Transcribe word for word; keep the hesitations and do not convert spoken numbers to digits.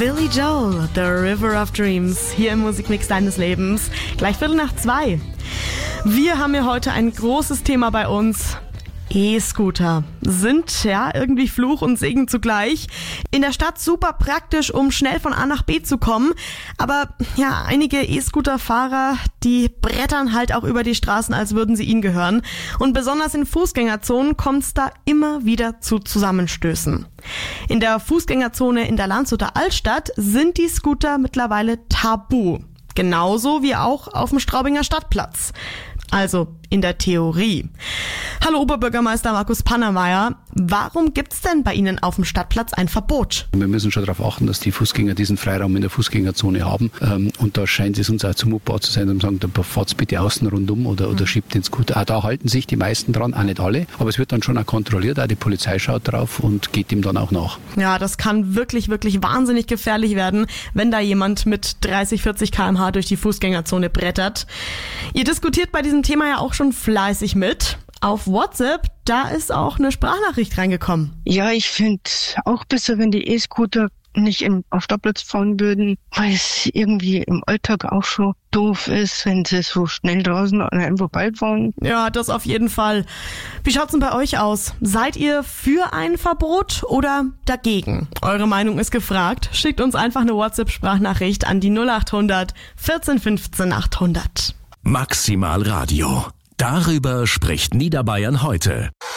Billy Joel, The River of Dreams, hier im Musikmix deines Lebens. Gleich Viertel nach zwei. Wir haben ja heute ein großes Thema bei uns. E-Scooter sind ja irgendwie Fluch und Segen zugleich. In der Stadt super praktisch, um schnell von A nach B zu kommen. Aber ja, einige E-Scooter-Fahrer, die brettern halt auch über die Straßen, als würden sie ihnen gehören. Und besonders in Fußgängerzonen kommt es da immer wieder zu Zusammenstößen. In der Fußgängerzone in der Landshuter Altstadt sind die Scooter mittlerweile tabu. Genauso wie auch auf dem Straubinger Stadtplatz. Also in der Theorie. Hallo Oberbürgermeister Markus Pannermeier, warum gibt's denn bei Ihnen auf dem Stadtplatz ein Verbot? Wir müssen schon darauf achten, dass die Fußgänger diesen Freiraum in der Fußgängerzone haben. Und da scheint es uns auch zumutbar zu sein, dass wir sagen, da fahrt's bitte außen rundum oder, oder schiebt den Scooter. Auch da halten sich die meisten dran, auch nicht alle. Aber es wird dann schon auch kontrolliert, auch die Polizei schaut drauf und geht ihm dann auch nach. Ja, das kann wirklich, wirklich wahnsinnig gefährlich werden, wenn da jemand mit dreißig, vierzig Kilometer pro Stunde durch die Fußgängerzone brettert. Ihr diskutiert bei diesem Thema ja auch schon fleißig mit. Auf WhatsApp, da ist auch eine Sprachnachricht reingekommen. Ja, ich finde auch besser, wenn die E-Scooter nicht im, auf Stadtplatz fahren würden, weil es irgendwie im Alltag auch schon doof ist, wenn sie so schnell draußen an einem vorbeifahren. Ja, das auf jeden Fall. Wie schaut's denn bei euch aus? Seid ihr für ein Verbot oder dagegen? Eure Meinung ist gefragt. Schickt uns einfach eine WhatsApp-Sprachnachricht an die null acht hundert vierzehn fünfzehn achthundert. Maximal Radio. Darüber spricht Niederbayern heute.